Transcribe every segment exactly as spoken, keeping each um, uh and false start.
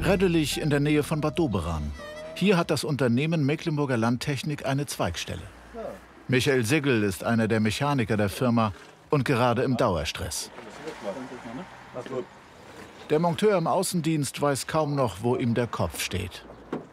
Reddelich in der Nähe von Bad Doberan. Hier hat das Unternehmen Mecklenburger Landtechnik eine Zweigstelle. Michael Sigl ist einer der Mechaniker der Firma und gerade im Dauerstress. Der Monteur im Außendienst weiß kaum noch, wo ihm der Kopf steht.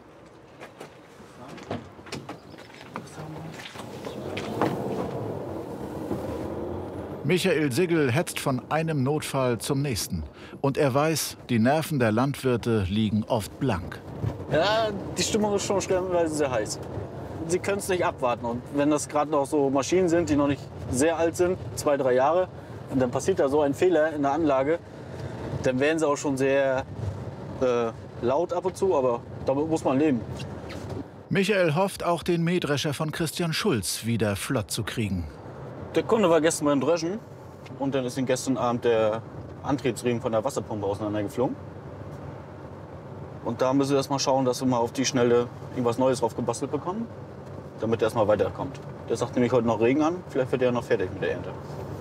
Michael Sigl hetzt von einem Notfall zum nächsten. Und er weiß, die Nerven der Landwirte liegen oft blank. Ja, die Stimmung ist schon stellenweise sehr heiß. Sie können es nicht abwarten. Und wenn das gerade noch so Maschinen sind, die noch nicht sehr alt sind, zwei, drei Jahre, und dann passiert da so ein Fehler in der Anlage, dann werden sie auch schon sehr äh, laut ab und zu, aber damit muss man leben. Michael hofft, auch den Mähdrescher von Christian Schulz wieder flott zu kriegen. Der Kunde war gestern beim Dreschen und dann ist ihm gestern Abend der Antriebsriemen von der Wasserpumpe auseinandergeflogen. Und da müssen wir erst mal schauen, dass wir mal auf die Schnelle irgendwas Neues drauf gebastelt bekommen, damit er erst mal weiterkommt. Der sagt nämlich heute noch Regen an, vielleicht wird er noch fertig mit der Ernte.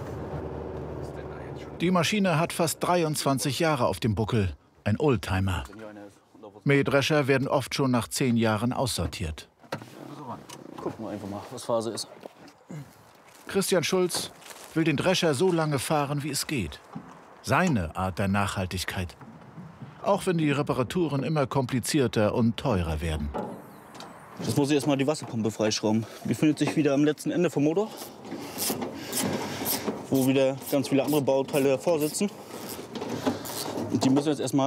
Die Maschine hat fast dreiundzwanzig Jahre auf dem Buckel, ein Oldtimer. Mähdrescher werden oft schon nach zehn Jahren aussortiert. Gucken wir einfach mal, was Phase ist. Christian Schulz will den Drescher so lange fahren, wie es geht. Seine Art der Nachhaltigkeit. Auch wenn die Reparaturen immer komplizierter und teurer werden. Jetzt muss ich erst mal die Wasserpumpe freischrauben. Die befindet sich wieder am letzten Ende vom Motor, wo wieder ganz viele andere Bauteile davor sitzen. Und die müssen jetzt erst mal